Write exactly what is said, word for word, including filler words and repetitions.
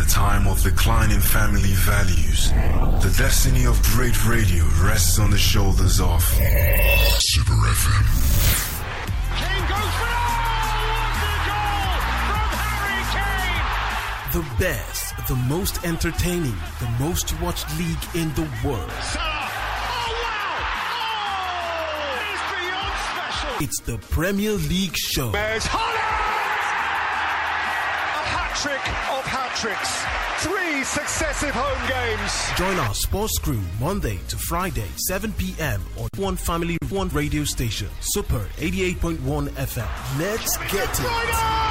a time of declining family values, the destiny of great radio rests on the shoulders of Super F M. Kane goes for it! What a goal from Harry Kane! The best, the most entertaining, the most watched league in the world. Salah! Oh wow! Oh! It's beyond special! It's the Premier League show. There's Haaland! A hat-trick of hat-tricks. Three successive home games. Join our sports crew Monday to Friday, seven p.m. on One Family One radio station, Super eighty-eight point one F M. Let's get it.